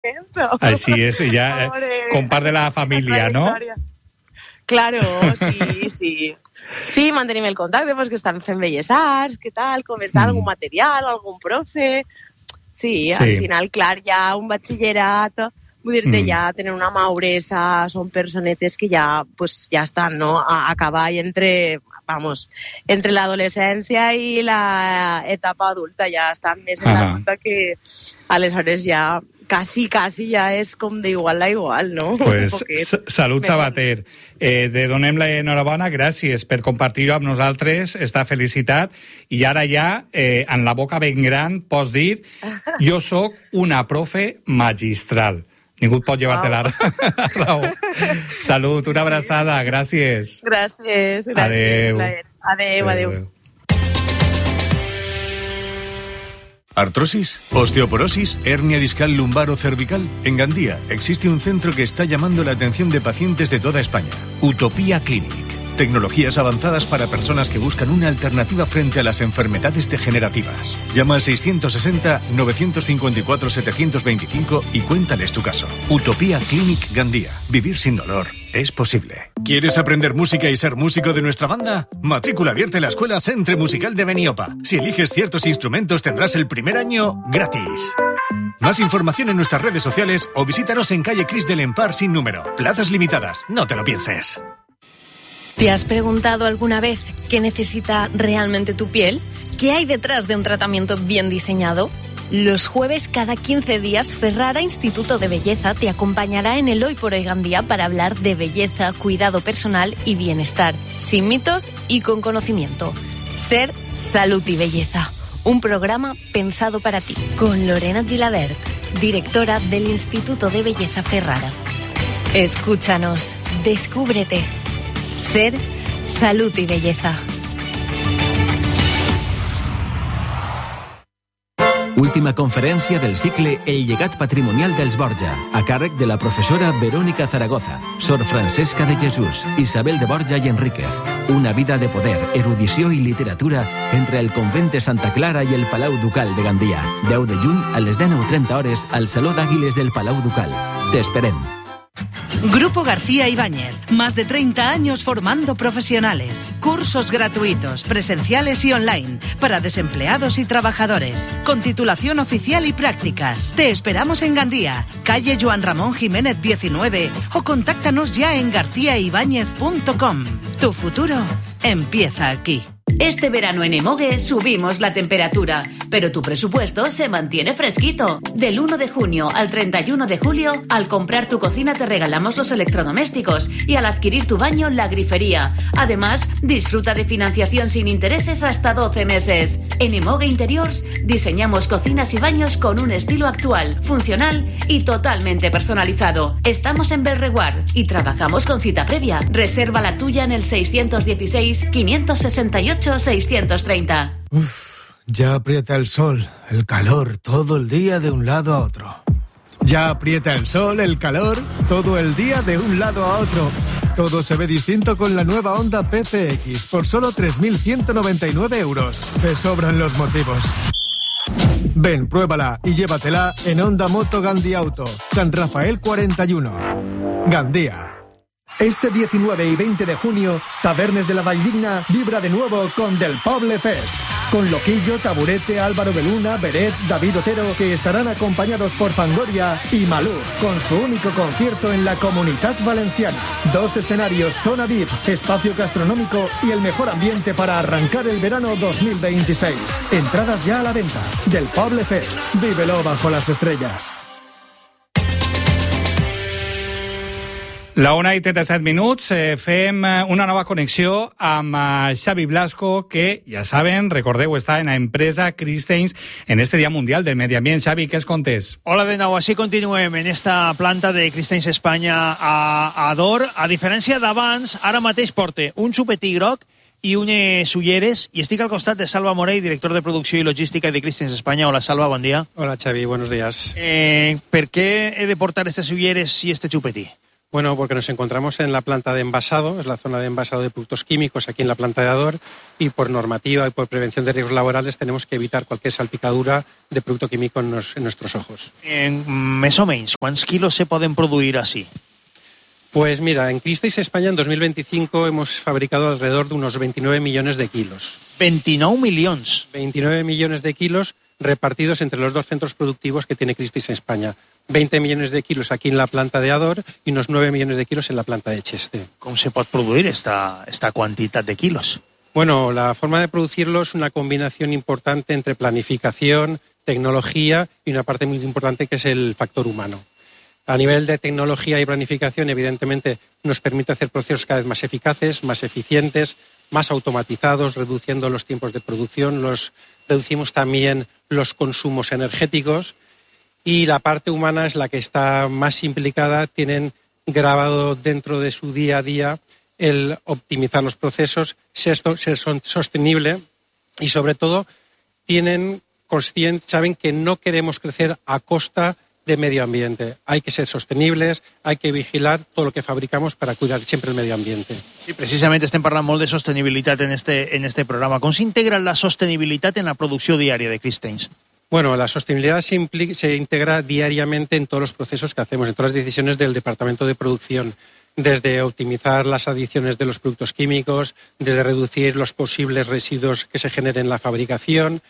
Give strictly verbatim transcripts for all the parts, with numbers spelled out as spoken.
momento. Así es, ya eh, comparte la familia, ¿no? Claro, sí, sí. Sí, mantenim el contacte, pues, que estan fent belles arts, què tal, com està, mm. algun material, algun profe... Sí, sí, al final, clar, ja un batxillerat, vull dir-te, mm. ja tenen una mauresa, són personetes que ja, pues, ja estan, no?, a, a cavall entre, vamos, entre l'adolescència i la etapa adulta, ja estan més en l'adulta que aleshores ja... Casi, casi ja és com d'igual a igual, no? Pues salut, Sabater. Eh, te donem l'enhorabona, gràcies per compartir-ho amb nosaltres, esta felicitat. I ara ja, eh, en la boca ben gran, pots dir, jo sóc una profe magistral. Ningú et pot llevar-te la raó. Salut, una abraçada, gràcies. Gràcies, gràcies. Adéu. Adéu, adéu. adéu. ¿Artrosis? ¿Osteoporosis? ¿Hernia discal lumbar o cervical? En Gandía existe un centro que está llamando la atención de pacientes de toda España. Utopía Clinic. Tecnologías avanzadas para personas que buscan una alternativa frente a las enfermedades degenerativas. Llama al seiscientos sesenta, novecientos cincuenta y cuatro, setecientos veinticinco y cuéntales tu caso. Utopía Clinic Gandía. Vivir sin dolor es posible. ¿Quieres aprender música y ser músico de nuestra banda? Matrícula abierta en la Escuela Centre Musical de Beniopa. Si eliges ciertos instrumentos tendrás el primer año gratis. Más información en nuestras redes sociales o visítanos en calle Cris del Empar sin número. Plazas limitadas, no te lo pienses. ¿Te has preguntado alguna vez qué necesita realmente tu piel? ¿Qué hay detrás de un tratamiento bien diseñado? Los jueves cada quince días, Ferrara Instituto de Belleza te acompañará en el Hoy por Hoy Gandía para hablar de belleza, cuidado personal y bienestar, sin mitos y con conocimiento. Ser, salud y belleza. Un programa pensado para ti, con Lorena Gilabert, directora del Instituto de Belleza Ferrara. Escúchanos, descúbrete. Ser, salud y belleza. Última conferència del cicle El llegat patrimonial dels Borja, a càrrec de la professora Verónica Zaragoza, Sor Francesca de Jesús, Isabel de Borja i Enríquez. Una vida de poder, erudició i literatura entre el convent de Santa Clara i el Palau Ducal de Gandia. deu de juny a les dinou trenta hores al Saló d'Àguiles del Palau Ducal. Te esperem. Grupo García Ibáñez, más de treinta años formando profesionales. Cursos gratuitos, presenciales y online, para desempleados y trabajadores, con titulación oficial y prácticas. Te esperamos en Gandía, calle Joan Ramón Jiménez diecinueve, o contáctanos ya en garcía ibáñez punto com. Tu futuro empieza aquí. Este verano en Emogue subimos la temperatura, pero tu presupuesto se mantiene fresquito. Del uno de junio al treinta y uno de julio, al comprar tu cocina te regalamos los electrodomésticos y al adquirir tu baño la grifería. Además, disfruta de financiación sin intereses hasta doce meses. En Emogue Interiors diseñamos cocinas y baños con un estilo actual, funcional y totalmente personalizado. Estamos en Belreguard y trabajamos con cita previa. Reserva la tuya en el seiscientos dieciséis, quinientos sesenta y ocho, seiscientos treinta. Uf, ya aprieta el sol, el calor, todo el día de un lado a otro. Ya aprieta el sol, el calor, todo el día de un lado a otro. Todo se ve distinto con la nueva Honda P C X por solo tres mil ciento noventa y nueve euros. Te sobran los motivos. Ven, pruébala y llévatela en Honda Moto Gandhi Auto, San Rafael cuarenta y uno. Gandía. Este diecinueve y veinte de junio, Tabernes de la Valldigna vibra de nuevo con Del Poble Fest. Con Loquillo, Taburete, Álvaro de Luna, Beret, David Otero, que estarán acompañados por Fangoria y Malú, con su único concierto en la Comunitat Valenciana. Dos escenarios, zona V I P, espacio gastronómico y el mejor ambiente para arrancar el verano dos mil veintiséis. Entradas ya a la venta. Del Poble Fest. Vívelo bajo las estrellas. La una i trenta-set minuts, eh, fem una nova connexió amb eh, Xavi Blasco, que, ja saben, recordeu, està en la empresa Christensen en este Día Mundial del Medi Ambient. Xavi, què es contés? Hola de nou, així continuem en esta planta de Christensen Espanya a Ador. A diferència d'abans, ara mateix porte un xupetí groc i unes ulleres, i estic al costat de Salva Morell, director de producció i logística de Christensen Espanya. Hola, Salva, bon dia. Hola, Xavi, buenos días. Eh, per què he de portar aquestes ulleres i este xupetí? Bueno, porque nos encontramos en la planta de envasado, es la zona de envasado de productos químicos aquí en la planta de Ador, y por normativa y por prevención de riesgos laborales tenemos que evitar cualquier salpicadura de producto químico en, nos, en nuestros ojos. En més o menys, ¿cuántos kilos se pueden producir así? Pues mira, en Cristais España en dos mil veinticinco hemos fabricado alrededor de unos veintinueve millones de kilos. veintinueve millones. veintinueve millones de kilos repartidos entre los dos centros productivos que tiene Cristais España. veinte millones de kilos aquí en la planta de Ador y unos nueve millones de kilos en la planta de Cheste. ¿Cómo se puede producir esta, esta cantidad de kilos? Bueno, la forma de producirlo es una combinación importante entre planificación, tecnología y una parte muy importante que es el factor humano. A nivel de tecnología y planificación, evidentemente, nos permite hacer procesos cada vez más eficaces, más eficientes, más automatizados, reduciendo los tiempos de producción, los, reducimos también los consumos energéticos. Y la parte humana es la que está más implicada, tienen grabado dentro de su día a día el optimizar los procesos, ser, ser sostenible y sobre todo tienen consciente, saben que no queremos crecer a costa de medio ambiente. Hay que ser sostenibles, hay que vigilar todo lo que fabricamos para cuidar siempre el medio ambiente. Sí, precisamente estem parlant molt de sostenibilitat en este, en este programa. Com s'integra la sostenibilitat en la producció diària de Cristais? Bueno, la sostenibilidad se, implica, se integra diariamente en todos los procesos que hacemos, en todas las decisiones del departamento de producción, desde optimizar las adiciones de los productos químicos, desde reducir los posibles residuos que se generen en la fabricación.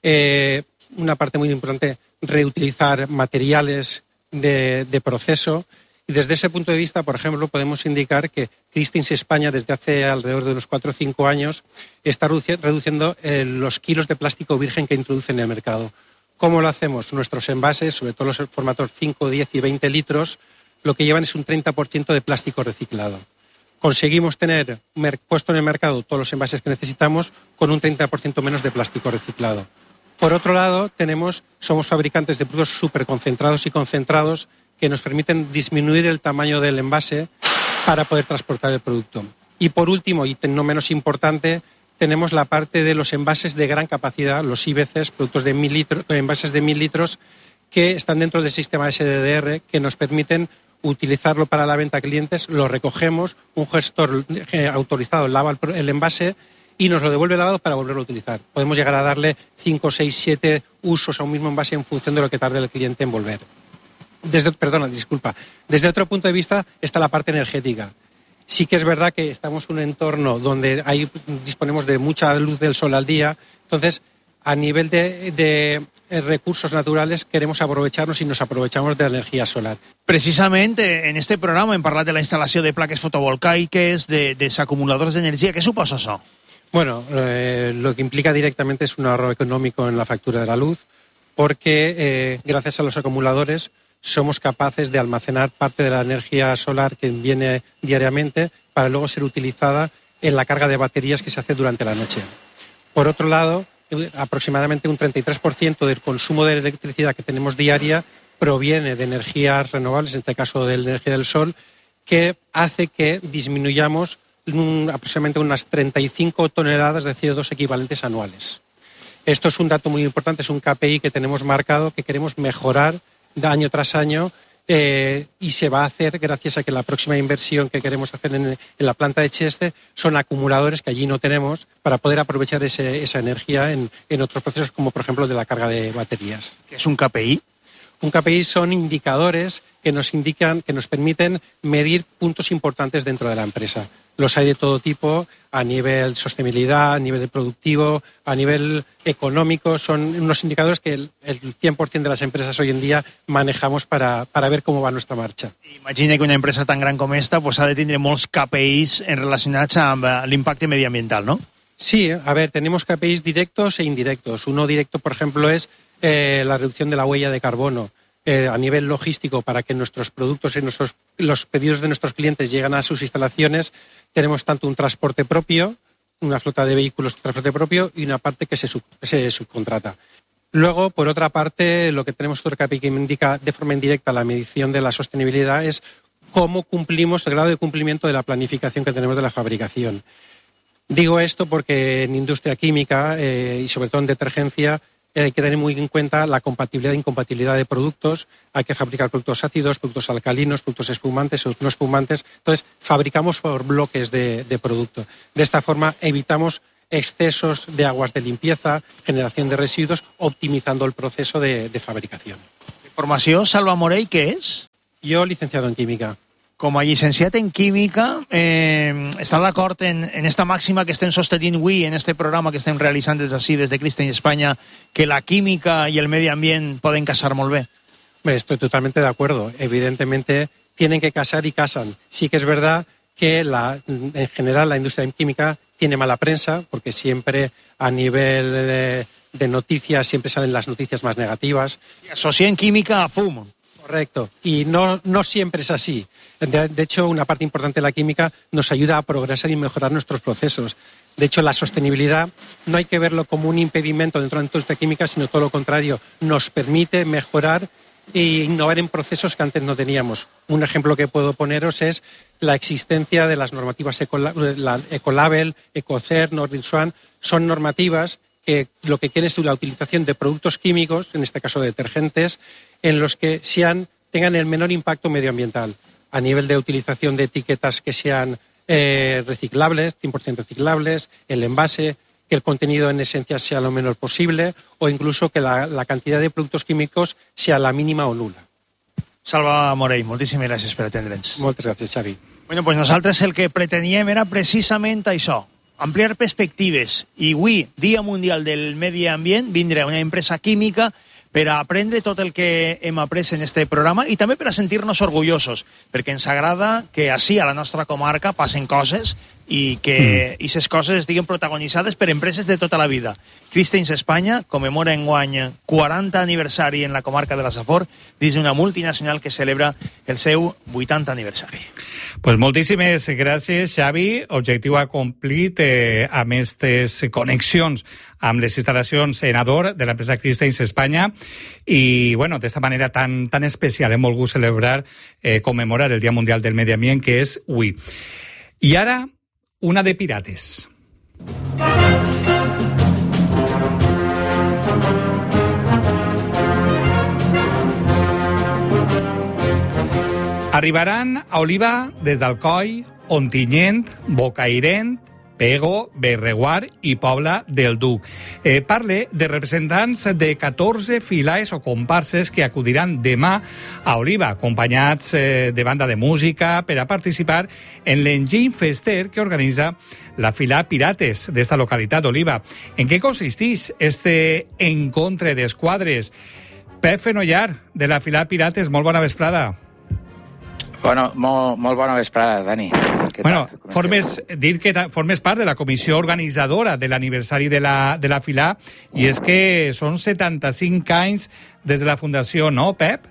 Eh, una parte muy importante, reutilizar materiales de, de proceso. Y desde ese punto de vista, por ejemplo, podemos indicar que Cristais España, desde hace alrededor de unos cuatro o cinco años, está reduciendo eh, los kilos de plástico virgen que introduce en el mercado. ¿Cómo lo hacemos? Nuestros envases, sobre todo los formatos cinco, diez y veinte litros, lo que llevan es un treinta por ciento de plástico reciclado. Conseguimos tener puesto en el mercado todos los envases que necesitamos con un treinta por ciento menos de plástico reciclado. Por otro lado, tenemos, somos fabricantes de productos súper concentrados y concentrados que nos permiten disminuir el tamaño del envase para poder transportar el producto. Y por último, y no menos importante, tenemos la parte de los envases de gran capacidad, los I B Cs, productos de mil litros, envases de mil litros, que están dentro del sistema S D D R, que nos permiten utilizarlo para la venta a clientes, lo recogemos, un gestor autorizado lava el, el envase y nos lo devuelve lavado para volverlo a utilizar. Podemos llegar a darle cinco, seis, siete usos a un mismo envase en función de lo que tarde el cliente en volver. Desde, perdona, disculpa. Desde otro punto de vista está la parte energética. Sí que es verdad que estamos en un entorno donde hay, disponemos de mucha luz del sol al día, entonces a nivel de, de recursos naturales queremos aprovecharnos y nos aprovechamos de la energía solar. Precisamente en este programa hem parlat de la instal·lació de plaques fotovoltaiques, de, de acumuladors d'energia. Què suposa això? Bueno, eh, lo que implica directamente es un ahorro económico en la factura de la luz, porque eh, gracias a los acumuladores somos capaces de almacenar parte de la energía solar que viene diariamente para luego ser utilizada en la carga de baterías que se hace durante la noche. Por otro lado, aproximadamente un treinta y tres por ciento del consumo de electricidad que tenemos diaria proviene de energías renovables, en este caso de la energía del sol, que hace que disminuyamos un, aproximadamente unas treinta y cinco toneladas de C O dos equivalentes anuales. Esto es un dato muy importante, es un K P I que tenemos marcado, que queremos mejorar año tras año eh, y se va a hacer gracias a que la próxima inversión que queremos hacer en, en la planta de Cheste son acumuladores que allí no tenemos para poder aprovechar ese, esa energía en, en otros procesos como por ejemplo de la carga de baterías. ¿Qué es un K P I? Un K P I son indicadores que nos indican, que nos permiten medir puntos importantes dentro de la empresa. Los hay de todo tipo, a nivel sostenibilidad, a nivel productivo, a nivel económico. Son unos indicadores que el, el cien por ciento de las empresas hoy en día manejamos para, para ver cómo va nuestra marcha. Imagina que una empresa tan gran com esta pues, ha de tener molts K P Is en relacionats amb l'impacte medioambiental, ¿no? Sí, a ver, tenemos K P Is directos e indirectos. Uno directo, por ejemplo, es eh, la reducción de la huella de carbono. Eh, a nivel logístico, para que nuestros productos y nuestros, los pedidos de nuestros clientes lleguen a sus instalaciones, tenemos tanto un transporte propio, una flota de vehículos de transporte propio y una parte que se, sub, se subcontrata. Luego, por otra parte, lo que tenemos otro K P I que indica de forma indirecta la medición de la sostenibilidad es cómo cumplimos el grado de cumplimiento de la planificación que tenemos de la fabricación. Digo esto porque en industria química eh, y sobre todo en detergencia eh, hay que tener muy en cuenta la compatibilidad e incompatibilidad de productos. Hay que fabricar productos ácidos, productos alcalinos, productos espumantes o no espumantes. Entonces, fabricamos por bloques de, de producto. De esta forma, evitamos excesos de aguas de limpieza, generación de residuos, optimizando el proceso de, de fabricación. Formació, Salva Morell, què és? Jo, licenciado en química. Com a llicenciat en química, eh, està d'acord en, en esta màxima que estem sostenint avui en este programa que estem realitzant des d'ací, des de Cristal Espanya, que la química y el medio ambiente poden casar molt bé? Estoy totalmente de acuerdo. Evidentemente, tienen que casar y casan. Sí que es verdad que la, en general la industria química tiene mala prensa, porque siempre a nivel de, de noticias siempre salen las noticias más negativas. Asocian química a fum. Correcto. Y no, no siempre es así. De, de hecho, una parte importante de la química nos ayuda a progresar y mejorar nuestros procesos. De hecho, la sostenibilidad no hay que verlo como un impedimento dentro de la industria química, sino todo lo contrario. Nos permite mejorar e innovar en procesos que antes no teníamos. Un ejemplo que puedo poneros es la existencia de las normativas Ecolabel, Ecolabel Ecocer, Nordic Swan. Son normativas que lo que quieren es la utilización de productos químicos, en este caso de detergentes, en los que sean, tengan el menor impacto medioambiental, a nivel de utilización de etiquetas que sean eh, reciclables, cien por ciento reciclables, el envase, que el contenido en esencia sea lo menor posible, o incluso que la, la cantidad de productos químicos sea la mínima o nula. Salva Morell, moltíssimes gràcies per atendre'ns. Moltes gràcies, Xavi. Bueno, pues nosaltres el que preteníem era precisament això, ampliar perspectives. I avui, Dia Mundial del Medi Ambient, vindrà una empresa química per a aprendre tot el que hem après en este programa i també per a sentir-nos orgullosos, perquè ens agrada que així a la nostra comarca passen coses i que aquestes mm. coses estiguen protagonitzades per empreses de tota la vida. Cristal Espanya commemora enguany quaranta aniversari en la comarca de la Safor dins d'una multinacional que celebra el seu vuitanta aniversari. Pues moltíssimes gràcies, Xavi. Objectiu acomplit eh, amb aquestes connexions amb les instal·lacions en Ador de l'empresa Cristal Espanya i, bueno, d'esta manera tan, tan especial hem volgut celebrar, eh, commemorar el Dia Mundial del Medi Ambient, que és avui. I ara, una de pirates. Arribaran a Oliva des d'Alcoi, Ontinyent, Bocairent, Pego, Berreguar i Pobla del Duc. Eh, parle de representants de catorze filaes o comparses que acudiran demà a Oliva, acompanyats eh, de banda de música per a participar en l'Enginy Fester que organitza la fila Pirates d'esta localitat d'Oliva. En què consisteix este encontre d'esquadres? Pep Fenollar, de la fila Pirates, molt bona vesprada. Bueno, molt, molt bona vesprada, Dani. Bueno, formes, dir que formes part de la comissió organitzadora de l'aniversari de la, de la fila i és que són setanta-cinc anys des de la fundació, no, Pep?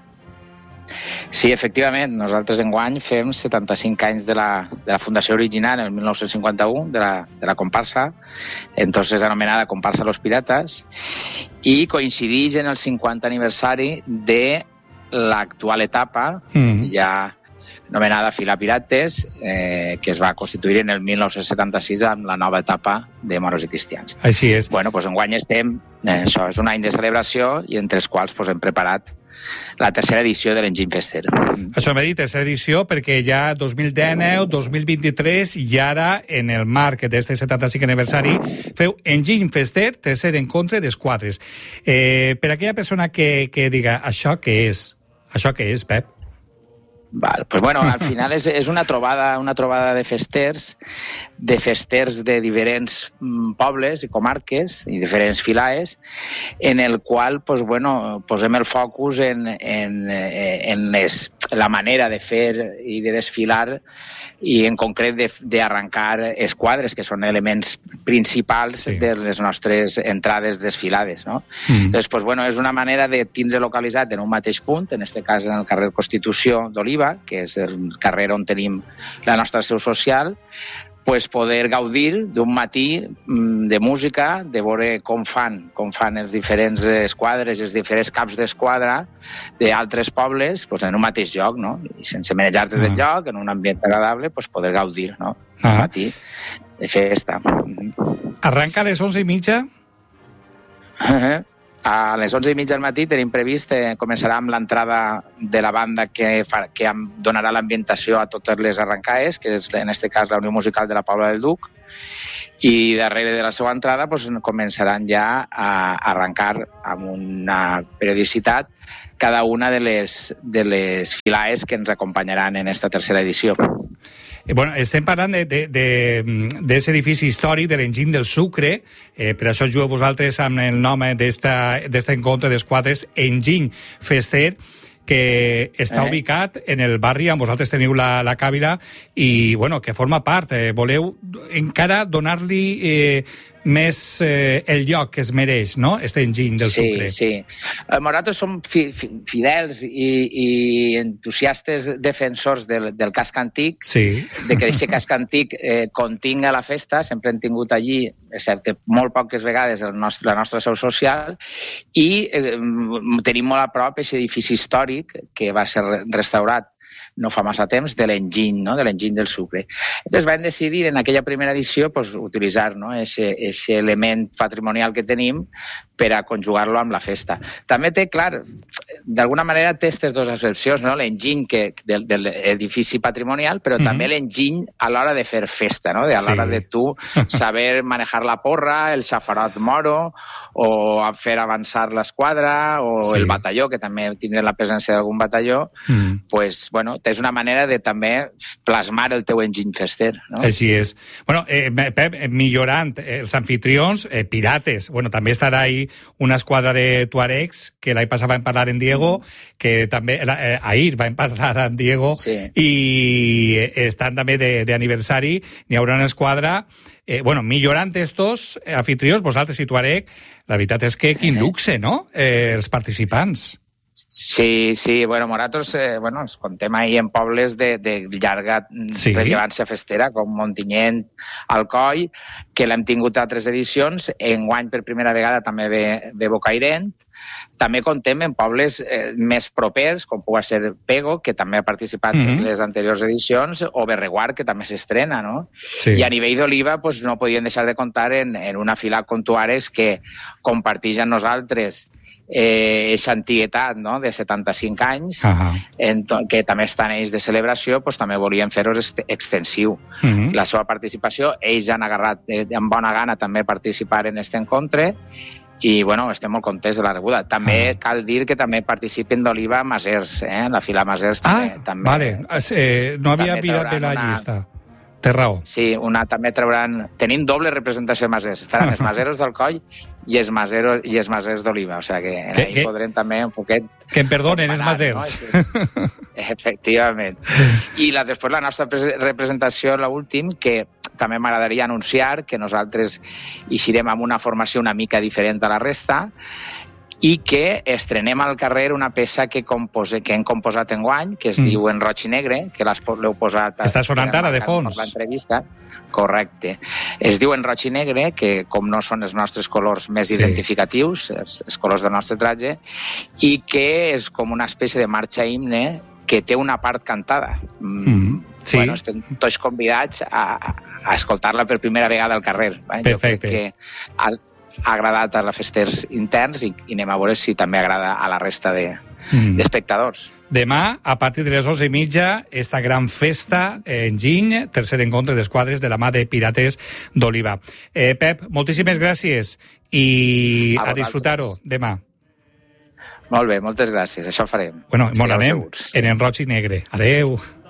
Sí, efectivament. Nosaltres enguany fem setanta-cinc anys de la, de la fundació original, en el mil nou-cents cinquanta-u, de la, de la comparsa, entonces anomenada Comparsa Los Piratas, i coincideix en el cinquanta aniversari de l'actual etapa, mm. ja anomenada Fila Pirates, eh, que es va constituir en el mil nou-cents setanta-sis amb la nova etapa de Moros i Cristians. Així és. Bueno, doncs enguany estem, eh, això és un any de celebració i entre els quals pues, hem preparat la tercera edició de l'Enginy Fester. Això m'ha dit, tercera edició, perquè ja dos mil dinou, dos mil vint-i-tres i ara, en el marc d'este setanta-cinc aniversari, feu Enginy Fester, tercer encontre d'esquadres. Eh, per a aquella persona que, que diga, això què és? Això què és, Pep? Val, pues bueno, al final és, és una trobada una trobada de festers, de festers de diferents mm, pobles i comarques i diferents filaes, en el qual pues, bueno, posem el focus en, en, en les, la manera de fer i de desfilar i en concret d'arrencar esquadres, que són elements principals sí. de les nostres entrades desfilades. No? Mm. Entonces, pues, bueno, és una manera de tindre localitzat en un mateix punt, en aquest cas en el carrer Constitució d'Oliva, que és el carrer on tenim la nostra seu social, pues poder gaudir d'un matí de música, de veure com fan, com fan els diferents esquadres, els diferents caps d'esquadra d'altres pobles pues en un mateix lloc, no? I sense manejar-te del lloc, en un ambient agradable, pues poder gaudir, no? Un ah. matí de festa. Arranca a les onze i mitja? Uh-huh. A les onze i mitja del matí tenim previst, eh, començarà amb l'entrada de la banda que, fa, que donarà l'ambientació a totes les arrencades, que és en aquest cas la Unió Musical de la Pobla del Duc, i darrere de la seva entrada pues, començaran ja a arrencar amb una periodicitat cada una de les, de les filaes que ens acompanyaran en aquesta tercera edició. Bueno, estem parlant d'aquest edifici històric de l'Enginy del Sucre, eh, per això jugueu vosaltres amb el nom d'aquest encontre d'esquadres Enginy Fester, que està eh? ubicat en el barri on vosaltres teniu la, la càvila i bueno, que forma part. Eh, voleu encara donar-li eh, més eh, el lloc que es mereix, no?, este Enginy del sí, Sucre. Sí, sí. Nosaltres som fi, fi, fidels i, i entusiastes defensors del, del casc antic, sí. de que aquest casc antic eh, continga la festa, sempre hem tingut allí, excepte molt poques vegades, el nostre, la nostra seu social, i eh, tenim molt a prop aquest edifici històric que va ser restaurat no fa massa temps, de l'Enginy, no? de l'Enginy del Sucre. Entonces vam decidir en aquella primera edició pues, utilitzar no? ese, ese element patrimonial que tenim per a conjugar-lo amb la festa. També té, clar, d'alguna manera té aquestes dues excepcions, no? l'enginy que, del, de l'edifici patrimonial, però mm-hmm. també l'enginy a l'hora de fer festa, no? de, a l'hora sí. de tu saber manejar la porra, el xafarot moro, o fer avançar l'esquadra, o sí. el batalló, que també tindrà la presència d'algun batalló, mm. pues, bueno, és una manera de també plasmar el teu enginy fester. No? Així és. Bueno, eh, Pep, millorant els anfitrions, eh, pirates, bueno, també estarà ahí una esquadra de tuaregs, que l'any passat vam parlar en Diego, mm. que també, eh, ahir vam parlar en Diego, sí. i estan també d'aniversari, n'hi haurà una esquadra, eh, bueno, millorant estos anfitrions, vosaltres i tuareg, la veritat és que quin luxe, no?, eh, els participants. Sí, sí, bueno, nosaltres eh, bueno, ens contem ahir en pobles de, de llarga sí. rellevància festera, com Montinyent, Alcoi, que l'hem tingut a altres edicions, enguany per primera vegada també ve, ve Bocairent, també contem en pobles eh, més propers, com pugui ser Pego, que també ha participat mm-hmm. en les anteriors edicions, o Berreguard, que també s'estrena, no? Sí. I a nivell d'Oliva pues, no podien deixar de comptar en, en una fila con Tuares que comparteix amb nosaltres aquesta eh, antiguitat no? de setanta-cinc anys, uh-huh. en to, que també estan ells de celebració, pues, també volien fer-ho extensiu. Uh-huh. La seva participació, ells han agarrat eh, amb bona gana també participar en aquest encontre i bueno, estem molt contents de la rebuda. També uh-huh. cal dir que també participen d'Oliva Masers, eh? la fila Masers també. Ah, també, vale. Eh, no havia mirat de la una... llista. Té raó. Sí, una també trauran... Tenim doble representació de Masers. Estaran els Maseros del Coll i els Maseros, i els Masers d'Oliva. O sigui que, que ahí que, podrem també un poquet... Que em perdonen, els Masers. No? Efectivament. I la, després la nostra representació, l'últim, que també m'agradaria anunciar que nosaltres eixirem amb una formació una mica diferent a la resta, i que estrenem al carrer una peça que, compose, que hem composat enguany, que es mm. diu En roig i negre, que l'heu posat... Està sonant ara, de fons. L'entrevista. Correcte. Es diu En roig i negre, que com no són els nostres colors més sí. identificatius, els, els colors del nostre tratge, i que és com una espècie de marxa himne que té una part cantada. Mm. Sí. Bueno, estem tots convidats a, a escoltar-la per primera vegada al carrer. Eh? Perfecte. Jo crec que... Al, ha agradat a les festers interns i, i anem a veure si també agrada a la resta de, mm. d'espectadors. Demà, a partir de les onze i mitja, esta gran festa en Enginy, tercer encontre d'esquadres de la mà de Pirates d'Oliva. Eh, Pep, moltíssimes gràcies i a, a disfrutar-ho demà. Molt bé, moltes gràcies, això farem. Bueno, molt anem en En roig i negre. Adeu.